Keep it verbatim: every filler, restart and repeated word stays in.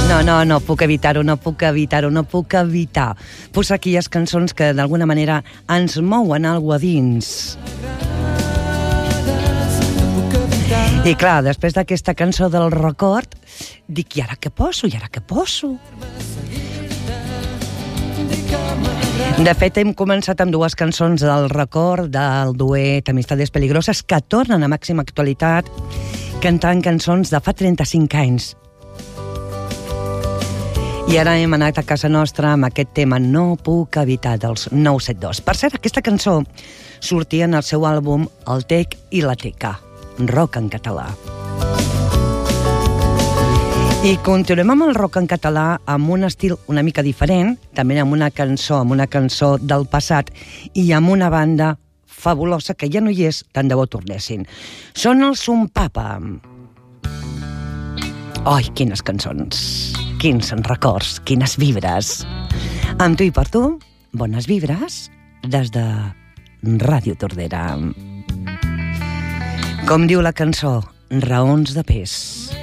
No, no, no puc evitar-ho, no puc evitar-ho, no puc evitar posar aquelles cançons que d'alguna manera ens mouen alguna a dins. I clar, després d'aquesta cançó del record, dic, i ara què poso, i ara què poso? De fet, hem començat amb dues cançons del record del duet Amistades Peligroses que tornen a màxima actualitat cantant cançons de fa trenta-cinc anys. I ara hem anat a casa nostra amb aquest tema No puc evitar dels nou set dos. Per cert, aquesta cançó sortia en el seu àlbum El Tec i la Teca, rock en català. I continuem amb el rock en català amb un estil una mica diferent, també amb una cançó, amb una cançó del passat i amb una banda fabulosa que ja no hi és, tant de bo tornessin. Són els Son Papa. Ai, quines cançons, quins records, quines vibres. Amb tu i per tu, bones vibres des de Ràdio Tordera. Com diu la cançó, raons de pes.